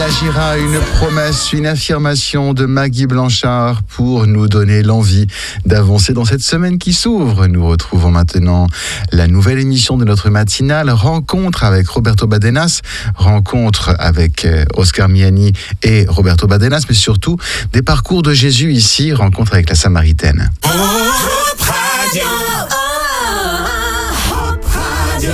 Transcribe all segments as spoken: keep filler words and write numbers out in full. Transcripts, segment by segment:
agira une promesse, une affirmation de Maggie Blanchard pour nous donner l'envie d'avancer dans cette semaine qui s'ouvre. Nous retrouvons maintenant la nouvelle émission de notre matinale, Rencontre avec Roberto Badenas, rencontre avec Oscar Miani et Roberto Badenas, mais surtout des parcours de Jésus ici, rencontre avec la Samaritaine. Hope Radio. Hope Radio.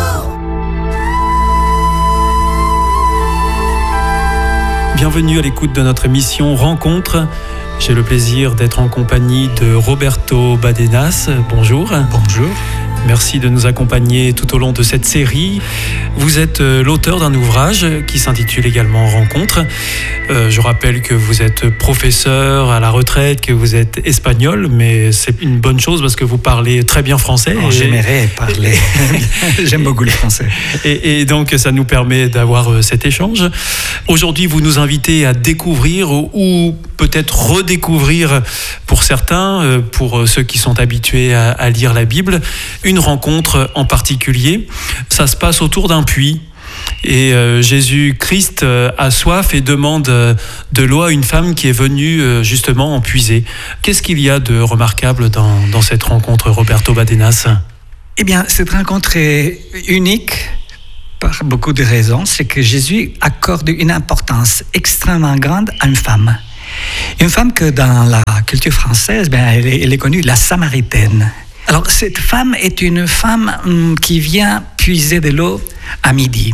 Bienvenue à l'écoute de notre émission Rencontre. J'ai le plaisir d'être en compagnie de Roberto Badenas. Bonjour. Bonjour. Merci de nous accompagner tout au long de cette série. Vous êtes l'auteur d'un ouvrage qui s'intitule également Rencontre. Euh, je rappelle que vous êtes professeur à la retraite, que vous êtes espagnol, mais c'est une bonne chose parce que vous parlez très bien français. Oh, et... J'aimerais parler. J'aime beaucoup le français. Et, et donc, ça nous permet d'avoir cet échange. Aujourd'hui, vous nous invitez à découvrir ou peut-être redécouvrir pour certains, pour ceux qui sont habitués à, à lire la Bible, une rencontre en particulier. Ça se passe autour d'un puits et euh, Jésus-Christ euh, a soif et demande euh, de l'eau à une femme qui est venue euh, justement en puiser. Qu'est-ce qu'il y a de remarquable dans, dans cette rencontre, Roberto Badenas ? Eh bien, cette rencontre est unique par beaucoup de raisons. C'est que Jésus accorde une importance extrêmement grande à une femme. Une femme que dans la culture française, ben, elle, est, elle est connue, la Samaritaine. Alors, cette femme est une femme hum, qui vient puiser de l'eau à midi.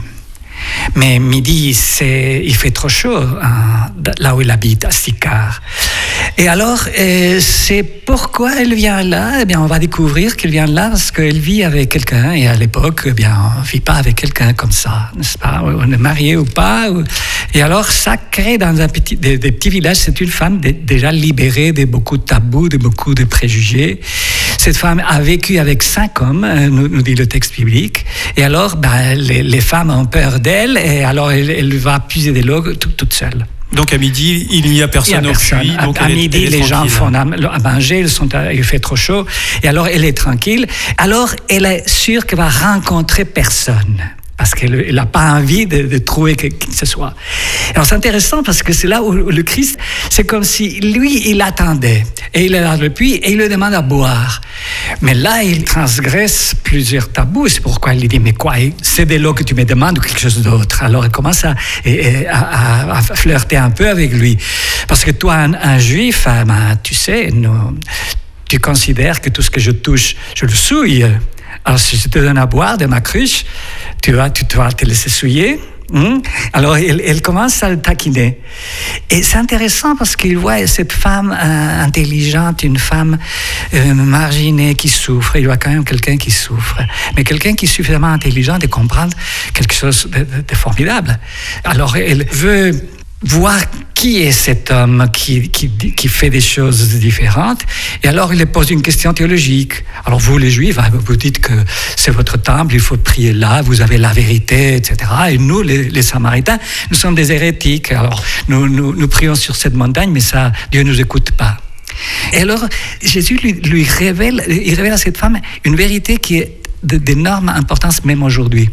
Mais midi, c'est, il fait trop chaud, hein, là où elle habite, à Sychar. Et alors, euh, c'est pourquoi elle vient là. Eh bien, on va découvrir qu'elle vient là parce qu'elle vit avec quelqu'un. Et à l'époque, eh bien, on ne vit pas avec quelqu'un comme ça, n'est-ce pas ? On est marié ou pas. Ou... Et alors, ça crée dans un petit, des, des petits villages, c'est une femme d- déjà libérée de beaucoup de tabous, de beaucoup de préjugés. Cette femme a vécu avec cinq hommes, nous, nous dit le texte biblique. Et alors, ben, les, les femmes ont peur d'elle, et alors elle, elle va puiser de l'eau toute, toute seule. Donc à midi, il n'y a personne, il y a personne. au puits. Donc à, à elle midi, est, elle est les gens font à manger, ils sont à, il fait trop chaud, et alors elle est tranquille. Alors elle est sûre qu'elle va rencontrer personne. Parce qu'elle n'a pas envie de, de trouver qui que ce soit. Alors c'est intéressant parce que c'est là où le Christ, c'est comme si lui, il attendait. Et il est là le puits et il lui demande à boire. Mais là, il transgresse plusieurs tabous. C'est pourquoi il lui dit, mais quoi, c'est de l'eau que tu me demandes ou quelque chose d'autre? Alors il commence à, à, à, à flirter un peu avec lui. Parce que toi, un, un juif, ben, tu sais, nous, tu considères que tout ce que je touche, je le souille. Alors, si je te donne à boire de ma cruche, tu vas, tu vas te laisser souiller. Hum? Alors, elle, elle commence à le taquiner. Et c'est intéressant parce qu'il voit cette femme euh, intelligente, une femme euh, marginée qui souffre. Il voit quand même quelqu'un qui souffre. Mais quelqu'un qui est suffisamment intelligent de comprendre quelque chose de, de, de formidable. Alors, elle veut voir qui est cet homme qui, qui, qui fait des choses différentes. Et alors, il pose une question théologique. Alors, vous, les Juifs, vous dites que c'est votre temple, il faut prier là, vous avez la vérité, et cetera. Et nous, les, les Samaritains, nous sommes des hérétiques. Alors, nous, nous, nous prions sur cette montagne, mais ça, Dieu ne nous écoute pas. Et alors, Jésus lui, lui révèle, il révèle à cette femme une vérité qui est d'énorme importance même aujourd'hui.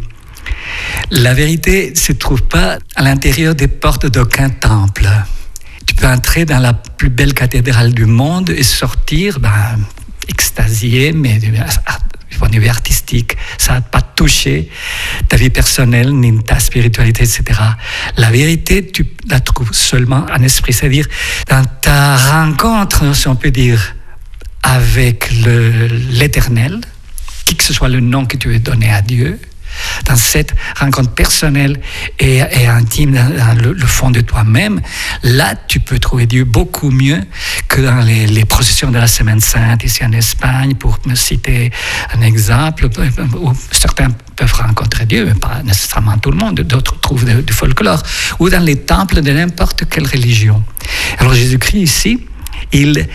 La vérité ne se trouve pas à l'intérieur des portes d'aucun temple. Tu peux entrer dans la plus belle cathédrale du monde et sortir ben, extasié, mais du point de vue artistique. Ça n'a pas touché ta vie personnelle, ni ta spiritualité, et cetera. La vérité, tu la trouves seulement en esprit, c'est-à-dire dans ta rencontre, si on peut dire, avec le, l'Éternel, qui que ce soit le nom que tu veux donner à Dieu, dans cette rencontre personnelle et, et intime dans, dans le, le fond de toi-même, là, tu peux trouver Dieu beaucoup mieux que dans les, les processions de la Semaine Sainte, ici en Espagne, pour me citer un exemple, où certains peuvent rencontrer Dieu, mais pas nécessairement tout le monde, d'autres trouvent du folklore, ou dans les temples de n'importe quelle religion. Alors Jésus-Christ, ici, il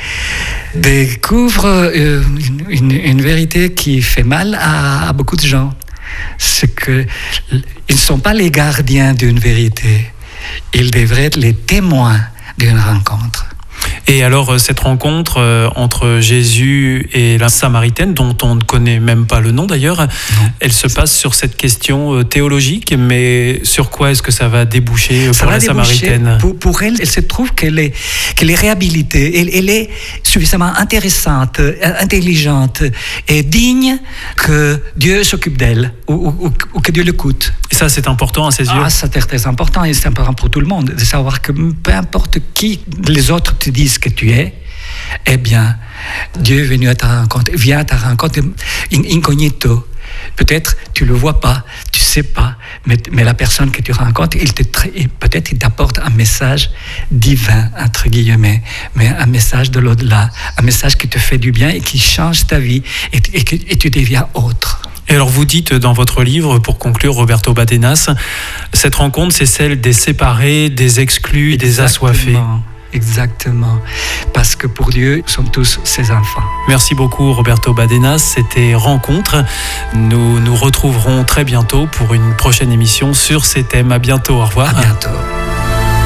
découvre une, une, une vérité qui fait mal à, à beaucoup de gens. C'est qu'ils ne sont pas les gardiens d'une vérité, ils devraient être les témoins d'une rencontre. Et alors, cette rencontre euh, entre Jésus et la Samaritaine, dont on ne connaît même pas le nom d'ailleurs, non. Elle se passe sur cette question euh, théologique, mais sur quoi est-ce que ça va déboucher ça pour va la Samaritaine ? pour, pour elle, elle se trouve qu'elle est, qu'elle est réhabilitée, elle, elle est suffisamment intéressante, intelligente et digne que Dieu s'occupe d'elle ou, ou, ou que Dieu l'écoute. Et ça, c'est important à ses yeux ? Ah, c'est très important et c'est important pour tout le monde de savoir que peu importe qui les autres te disent que tu es, eh bien, Dieu est venu à ta rencontre, vient à ta rencontre incognito. Peut-être tu le vois pas, tu sais pas, mais, mais la personne que tu rencontres, il te, peut-être il t'apporte un message divin, entre guillemets, mais un message de l'au-delà, un message qui te fait du bien et qui change ta vie et, et, et tu deviens autre. Et alors vous dites dans votre livre, pour conclure, Roberto Badenas, cette rencontre, c'est celle des séparés, des exclus et des assoiffés. Exactement, parce que pour Dieu, nous sommes tous ses enfants. Merci beaucoup Roberto Badenas, c'était Rencontre. Nous nous retrouverons très bientôt pour une prochaine émission sur ces thèmes. À bientôt, au revoir. À bientôt.